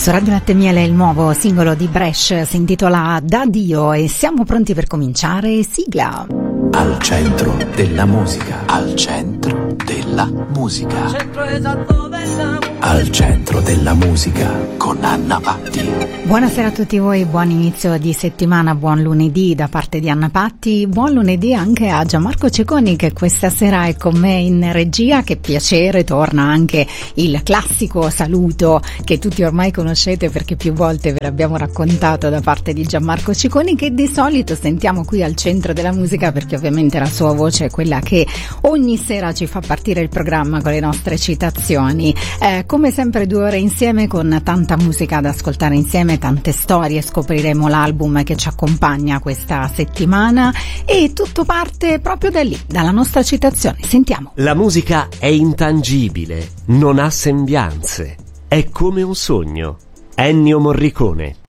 Su Radio Latte Miele il nuovo singolo di Bresh si intitola Da Dio e siamo pronti per cominciare. Sigla. Al centro della musica, al centro della musica, al centro della musica con Anna Patti. Buonasera a tutti voi, buon inizio di settimana, buon lunedì da parte di Anna Patti, buon lunedì anche a Gianmarco Cecconi che questa sera è con me in regia. Che piacere, torna anche il classico saluto che tutti ormai conoscete perché più volte ve l'abbiamo raccontato da parte di Gianmarco Cecconi, che di solito sentiamo qui al centro della musica perché ovviamente la sua voce è quella che ogni sera ci fa partire il programma con le nostre citazioni. Come sempre 2 ore insieme con tanta musica da ascoltare insieme, tante storie, scopriremo l'album che ci accompagna questa settimana e tutto parte proprio da lì, dalla nostra citazione. Sentiamo. La musica è intangibile, non ha sembianze, è come un sogno. Ennio Morricone.